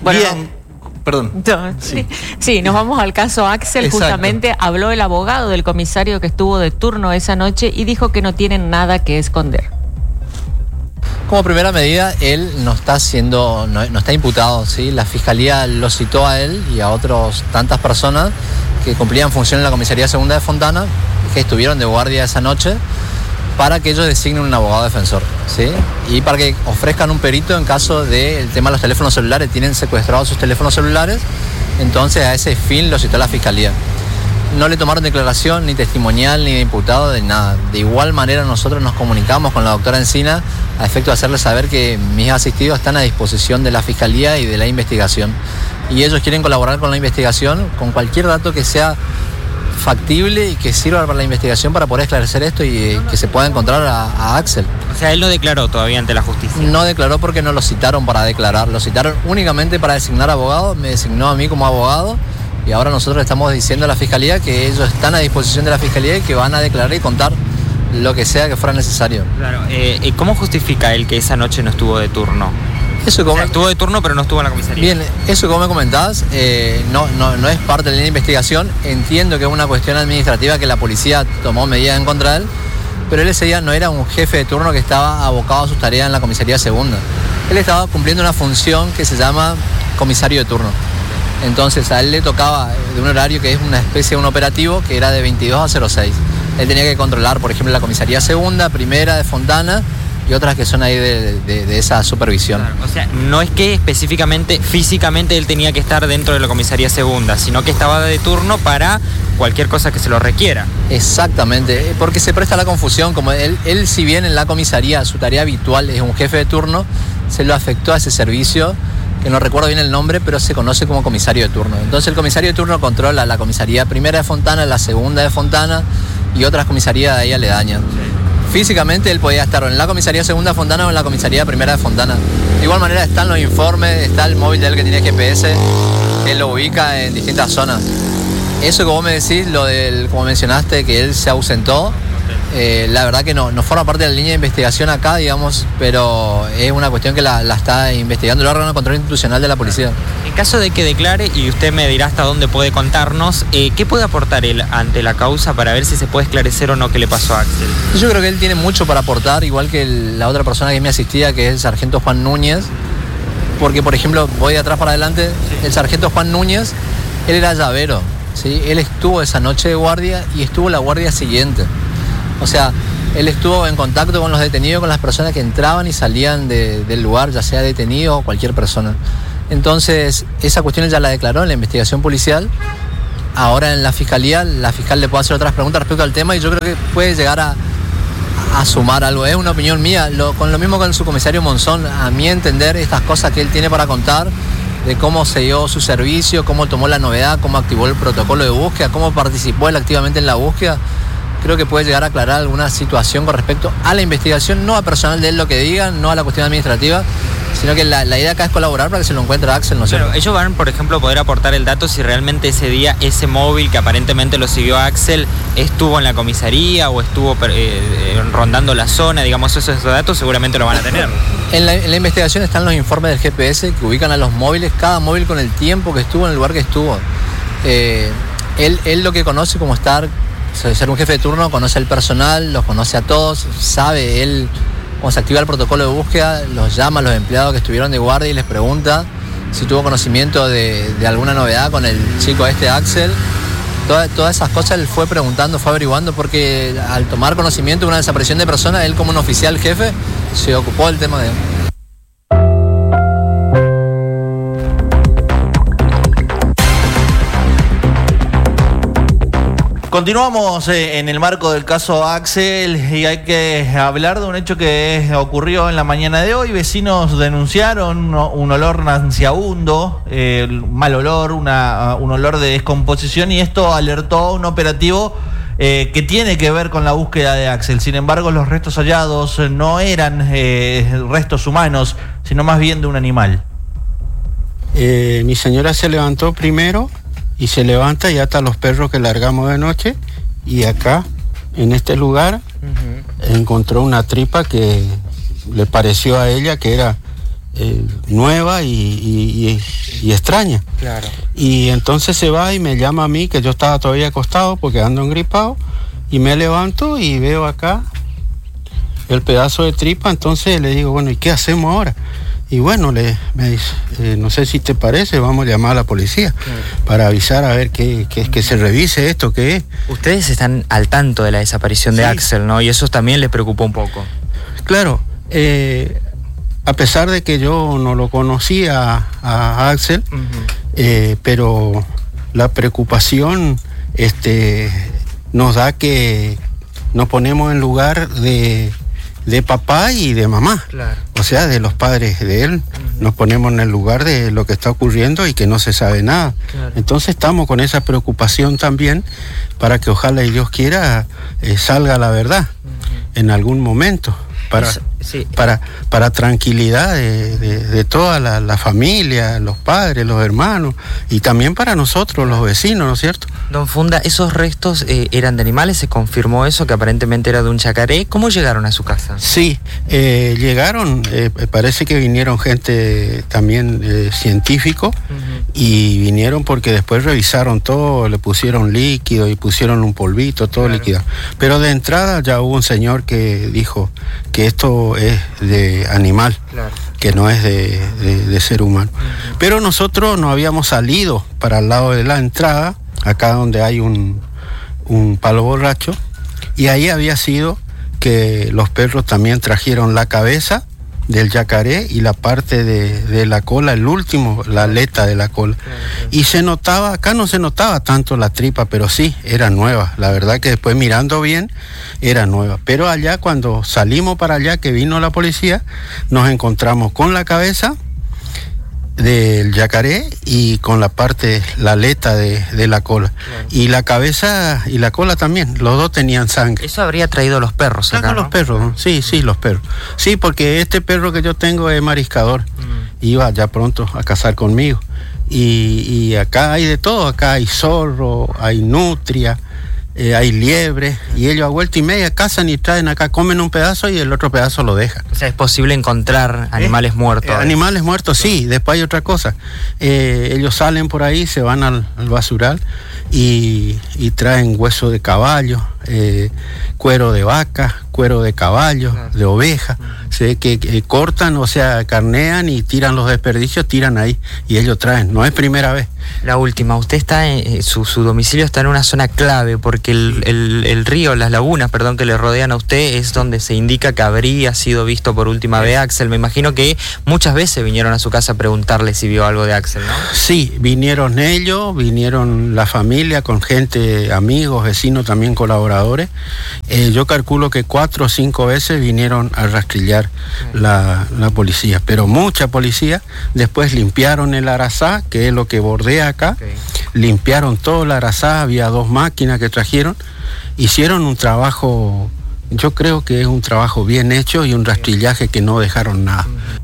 Bueno, bien. Perdón. Sí, nos vamos al caso Axel. Exacto. Justamente habló el abogado del comisario que estuvo de turno esa noche y dijo que no tienen nada que esconder. Como primera medida, él no está imputado, ¿sí? La fiscalía lo citó a él y a otras tantas personas que cumplían función en la comisaría segunda de Fontana, que estuvieron de guardia esa noche, para que ellos designen un abogado defensor, ¿sí? Y para que ofrezcan un perito en caso del tema de los teléfonos celulares. Tienen secuestrados sus teléfonos celulares, entonces a ese fin lo citó la fiscalía. No le tomaron declaración ni testimonial ni de imputado de nada. De igual manera nosotros nos comunicamos con la doctora Encina a efecto de hacerle saber que mis asistidos están a disposición de la fiscalía y de la investigación. Y ellos quieren colaborar con la investigación con cualquier dato que sea factible y que sirva para la investigación para poder esclarecer esto y que se pueda encontrar a Axel. O sea, él no declaró todavía ante la justicia. No declaró porque no lo citaron para declarar, lo citaron únicamente para designar abogado, me designó a mí como abogado y ahora nosotros estamos diciendo a la fiscalía que ellos están a disposición de la fiscalía y que van a declarar y contar lo que sea que fuera necesario. Claro, ¿cómo justifica él que esa noche no estuvo de turno? Eso como, o sea, estuvo de turno pero no estuvo en la comisaría. Bien, eso como me comentabas, no es parte de la investigación. Entiendo que es una cuestión administrativa que la policía tomó medidas en contra de él, pero él ese día no era un jefe de turno que estaba abocado a sus tareas en la comisaría segunda. Él estaba cumpliendo una función que se llama comisario de turno. Entonces a él le tocaba de un horario que es una especie de un operativo que era de 22 a 06. Él tenía que controlar, por ejemplo, la comisaría segunda, primera de Fontana y otras que son ahí de esa supervisión. Claro, o sea, no es que específicamente, físicamente él tenía que estar dentro de la comisaría segunda, sino que estaba de turno para cualquier cosa que se lo requiera. Exactamente, porque se presta la confusión, como él si bien en la comisaría su tarea habitual es un jefe de turno, se lo afectó a ese servicio, que no recuerdo bien el nombre, pero se conoce como comisario de turno. Entonces el comisario de turno controla la comisaría primera de Fontana, la segunda de Fontana y otras comisarías de ahí aledañas. Físicamente él podía estar en la comisaría segunda de Fontana o en la comisaría primera de Fontana. De igual manera están los informes, está el móvil de él que tiene GPS, que lo ubica en distintas zonas. Eso que vos me decís, como mencionaste, que él se ausentó, la verdad que no forma parte de la línea de investigación acá, digamos, pero es una cuestión que la está investigando el órgano de control institucional de la policía. En caso de que declare, y usted me dirá hasta dónde puede contarnos, ¿qué puede aportar él ante la causa para ver si se puede esclarecer o no qué le pasó a Axel? Yo creo que él tiene mucho para aportar, igual que la otra persona que me asistía, que es el sargento Juan Núñez, porque, por ejemplo, voy de atrás para adelante, sí. El sargento Juan Núñez, él era llavero, ¿sí? Él estuvo esa noche de guardia y estuvo la guardia siguiente. O sea, él estuvo en contacto con los detenidos, con las personas que entraban y salían del lugar, ya sea detenido o cualquier persona. Entonces, esa cuestión él ya la declaró en la investigación policial. Ahora en la fiscalía, la fiscal le puede hacer otras preguntas respecto al tema y yo creo que puede llegar a sumar algo. Es una opinión mía, con lo mismo con el subcomisario Monzón, a mi entender, estas cosas que él tiene para contar, de cómo se dio su servicio, cómo tomó la novedad, cómo activó el protocolo de búsqueda, cómo participó él activamente en la búsqueda, creo que puede llegar a aclarar alguna situación con respecto a la investigación, no a personal de él lo que digan, no a la cuestión administrativa, sino que la idea acá es colaborar para que se lo encuentre Axel, no sé. Claro, ellos van, por ejemplo, a poder aportar el dato si realmente ese día ese móvil que aparentemente lo siguió a Axel estuvo en la comisaría o estuvo rondando la zona, digamos, esos datos seguramente lo van a tener. En la investigación están los informes del GPS que ubican a los móviles, cada móvil con el tiempo que estuvo en el lugar que estuvo. Él lo que conoce como ser un jefe de turno, conoce al personal, los conoce a todos, sabe él cuando se activa el protocolo de búsqueda, los llama a los empleados que estuvieron de guardia y les pregunta si tuvo conocimiento de alguna novedad con el chico Axel. Todas esas cosas él fue preguntando, fue averiguando, porque al tomar conocimiento de una desaparición de personas, él como un oficial jefe se ocupó del tema de él. Continuamos en el marco del caso Axel y hay que hablar de un hecho que ocurrió en la mañana de hoy. Vecinos denunciaron un olor nauseabundo, mal olor, un olor de descomposición, y esto alertó a un operativo que tiene que ver con la búsqueda de Axel. Sin embargo, los restos hallados no eran restos humanos, sino más bien de un animal. Mi señora se levantó primero y se levanta y ata los perros que largamos de noche, y acá, en este lugar, encontró una tripa que le pareció a ella que era nueva y extraña. Claro. Y entonces se va y me llama a mí, que yo estaba todavía acostado porque ando engripado, y me levanto y veo acá el pedazo de tripa. Entonces le digo, bueno, ¿y qué hacemos ahora? Y bueno, me dice, no sé si te parece, vamos a llamar a la policía para avisar a ver que se revise esto, qué es. Ustedes están al tanto de la desaparición de Axel, ¿no? Y eso también les preocupó un poco. Claro, a pesar de que yo no lo conocía a Axel, pero la preocupación nos da que nos ponemos en lugar de papá y de mamá. Claro. O sea, de los padres de él. Nos ponemos en el lugar de lo que está ocurriendo y que no se sabe nada. Claro. Entonces estamos con esa preocupación también para que ojalá y Dios quiera salga la verdad en algún momento. Para tranquilidad de toda la familia, los padres, los hermanos, y también para nosotros, los vecinos, ¿no es cierto? Don Funda, ¿esos restos eran de animales? ¿Se confirmó eso, que aparentemente era de un yacaré? ¿Cómo llegaron a su casa? Sí, llegaron, parece que vinieron gente también científico, y vinieron porque después revisaron todo, le pusieron líquido y pusieron un polvito, todo líquido. Pero de entrada ya hubo un señor que dijo que esto es de animal, que no es de ser humano. Pero nosotros no habíamos salido para el lado de la entrada, acá donde hay un palo borracho, y ahí había sido que los perros también trajeron la cabeza del yacaré y la parte de la cola, el último, la aleta de la cola. Y se notaba, acá no se notaba tanto la tripa, pero sí, era nueva. La verdad que después mirando bien, era nueva. Pero allá, cuando salimos para allá, que vino la policía, nos encontramos con la cabeza del yacaré y con la parte, la aleta de la cola. Y la cabeza y la cola también, los dos tenían sangre. Eso habría traído los perros acá, ¿no? Los perros, ¿no? Sí, los perros. Sí, porque este perro que yo tengo es mariscador. Iba ya pronto a cazar conmigo. Y acá hay de todo, acá hay zorro, hay nutria, hay liebre, y ellos a vuelta y media cazan y traen acá, comen un pedazo y el otro pedazo lo dejan. O sea, es posible encontrar animales muertos. Animales muertos, sí. Después hay otra cosa. Ellos salen por ahí, se van al basural y traen hueso de caballo, cuero de vaca, cuero de caballo, de oveja, que cortan, o sea, carnean y tiran los desperdicios, tiran ahí, y ellos traen. No es primera vez. La última, usted está su domicilio está en una zona clave, porque el río, las lagunas, perdón, que le rodean a usted, es donde se indica que habría sido visto por última vez Axel. Me imagino que muchas veces vinieron a su casa a preguntarle si vio algo de Axel, ¿no? Sí, vinieron ellos, vinieron la familia con gente, amigos, vecinos, también colaboradores. Yo calculo que 4 o 5 veces vinieron a rastrillar la policía, pero mucha policía. Después limpiaron el Arazá, que es lo que bordea acá, limpiaron todo el Arazá, había 2 máquinas que trajeron, hicieron un trabajo, yo creo que es un trabajo bien hecho y un rastrillaje que no dejaron nada.